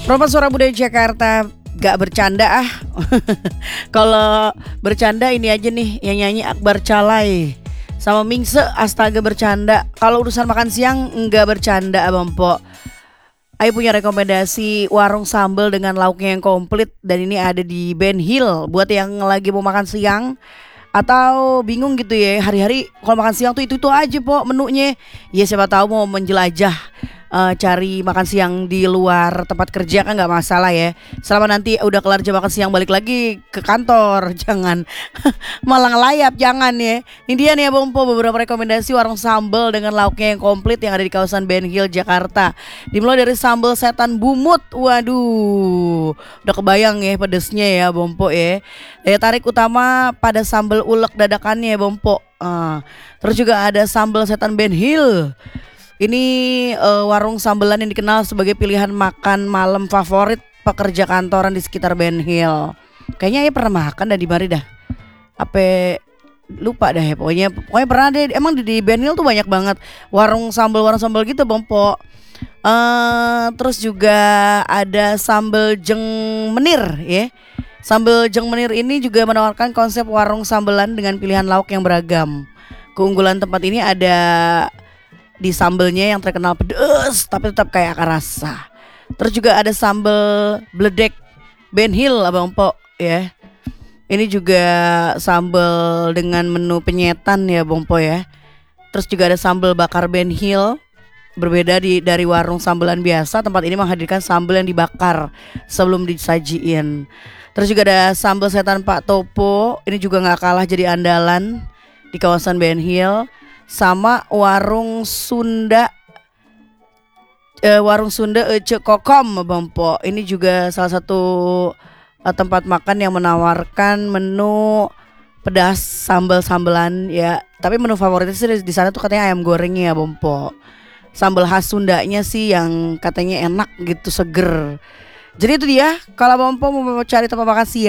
Roman Suara Budaya Jakarta gak bercanda ah. Kalau bercanda ini aja nih yang nyanyi Akbar Calai sama Mingse, astaga bercanda. Kalau urusan makan siang enggak bercanda Abang Po. Ayo punya rekomendasi warung sambal dengan lauknya yang komplit, dan ini ada di Ben Hill buat yang lagi mau makan siang atau bingung gitu ya, hari-hari kalau makan siang tuh itu aja Po menunya. Ya siapa tahu mau menjelajah cari makan siang di luar tempat kerja kan nggak masalah ya. Selama nanti udah kelar jam makan siang balik lagi ke kantor, jangan malah ngelayap, jangan ya. Ini dia nih ya Bang Po, beberapa rekomendasi warung sambal dengan lauknya yang komplit yang ada di kawasan Ben Hill Jakarta. Dimulai dari sambal setan bumut, waduh, udah kebayang ya pedesnya ya Bang Po ya. Daya tarik utama pada sambal ulek dadakannya ya Bang Po. Terus juga ada sambal setan Ben Hill. Ini warung sambelan yang dikenal sebagai pilihan makan malam favorit pekerja kantoran di sekitar Ben Hill. Kayaknya pernah makan dah di mari dah. Apa lupa dah ya, pokoknya pernah deh. Emang di Ben Hill tuh banyak banget warung sambal gitu Bang Po. Terus juga ada sambal jeng menir ya. Sambal jeng menir ini juga menawarkan konsep warung sambelan dengan pilihan lauk yang beragam. Keunggulan tempat ini ada di sambelnya yang terkenal pedes tapi tetap kayak akar rasa. Terus juga ada sambal bledek Ben Hill Abang Po ya. Ini juga sambal dengan menu penyetan ya Bang Po ya. Terus juga ada sambal bakar Ben Hill. Berbeda dari warung sambelan biasa, tempat ini menghadirkan sambal yang dibakar sebelum disajiin. Terus juga ada sambal setan Pak Topo. Ini juga gak kalah jadi andalan di kawasan Ben Hill. Sama warung Sunda Ece Kokom Bang Po. Ini juga salah satu tempat makan yang menawarkan menu pedas sambal-sambelan ya. Tapi menu favoritnya sih di sana tuh katanya ayam gorengnya ya Bang Po. Sambal khas Sundanya sih yang katanya enak gitu, seger. Jadi itu dia, kalau Bang Po mau cari tempat makan siang